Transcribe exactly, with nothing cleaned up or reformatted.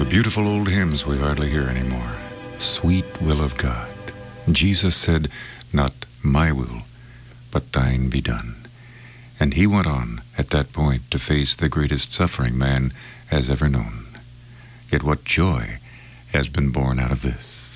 the beautiful old hymns we hardly hear anymore. Sweet will of God. Jesus said, not my will, but thine be done. And he went on at that point to face the greatest suffering man has ever known. Yet what joy has been born out of this?